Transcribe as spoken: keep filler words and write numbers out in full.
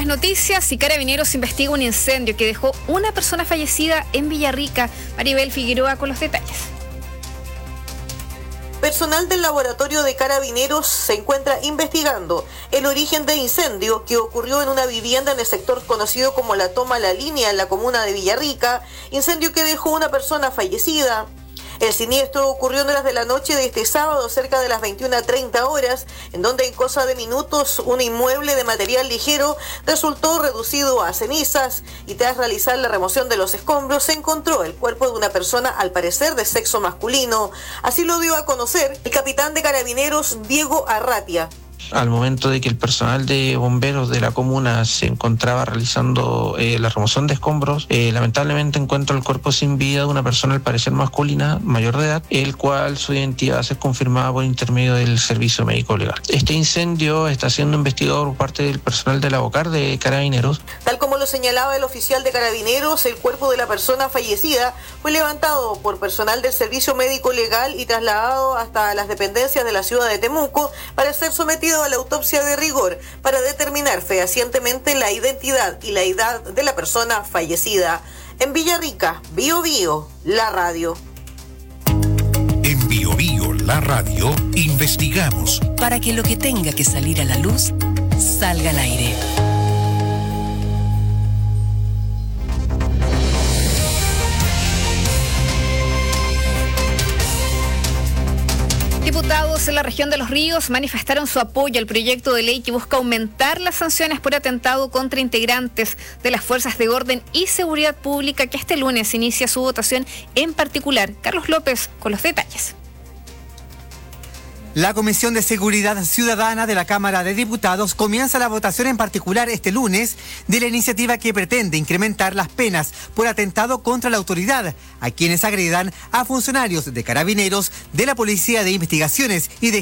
noticias y Carabineros investiga un incendio que dejó una persona fallecida en Villarrica. Maribel Figueroa con los detalles. Personal del laboratorio de Carabineros se encuentra investigando el origen del incendio que ocurrió en una vivienda en el sector conocido como La Toma La Línea en la comuna de Villarrica, incendio que dejó una persona fallecida. El siniestro ocurrió en horas de la noche de este sábado, cerca de las veintiuna treinta horas, en donde en cosa de minutos un inmueble de material ligero resultó reducido a cenizas y tras realizar la remoción de los escombros se encontró el cuerpo de una persona al parecer de sexo masculino. Así lo dio a conocer el capitán de Carabineros, Diego Arratia. Al momento de que el personal de bomberos de la comuna se encontraba realizando eh, la remoción de escombros, eh, lamentablemente encuentra el cuerpo sin vida de una persona al parecer masculina, mayor de edad, el cual su identidad va a ser confirmada por intermedio del servicio médico legal. Este incendio está siendo investigado por parte del personal de la BOCAR de Carabineros. Tal como lo señalaba el oficial de Carabineros, el cuerpo de la persona fallecida fue levantado por personal del servicio médico legal y trasladado hasta las dependencias de la ciudad de Temuco para ser sometido a la autopsia de rigor para determinar fehacientemente la identidad y la edad de la persona fallecida. En Villarrica, Bio Bio, la radio. En Bio Bio, la radio, investigamos para que lo que tenga que salir a la luz salga al aire. Diputados en la región de Los Ríos manifestaron su apoyo al proyecto de ley que busca aumentar las sanciones por atentado contra integrantes de las fuerzas de orden y seguridad pública, que este lunes inicia su votación en particular. Carlos López con los detalles. La Comisión de Seguridad Ciudadana de la Cámara de Diputados comienza la votación en particular este lunes de la iniciativa que pretende incrementar las penas por atentado contra la autoridad a quienes agredan a funcionarios de Carabineros, de la Policía de Investigaciones y de